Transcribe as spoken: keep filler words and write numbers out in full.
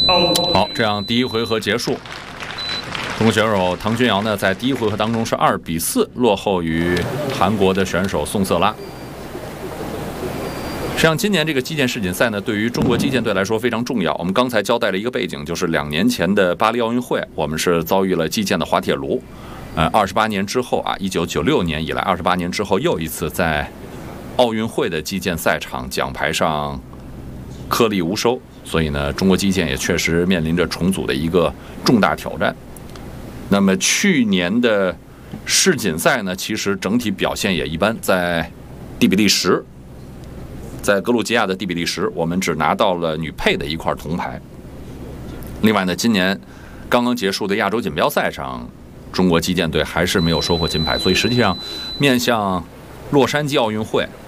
好，这样第一回合结束，中国选手唐君瑶呢，在第一回合当中是二比四落后于韩国的选手宋瑟拉。实际上，今年这个击剑世锦赛呢，对于中国击剑队来说非常重要。我们刚才交代了一个背景，就是两年前的巴黎奥运会，我们是遭遇了击剑的滑铁卢。呃，二十八年之后啊，一九九六年以来，二十八年之后又一次在奥运会的击剑赛场奖牌上颗粒无收，所以呢，中国击剑也确实面临着重组的一个重大挑战。那么去年的世锦赛呢，其实整体表现也一般，在第比利时。在格鲁吉亚的第比利时，我们只拿到了女配的一块铜牌。另外呢，今年刚刚结束的亚洲锦标赛上，中国击剑队还是没有收获金牌，所以实际上面向洛杉矶奥运会，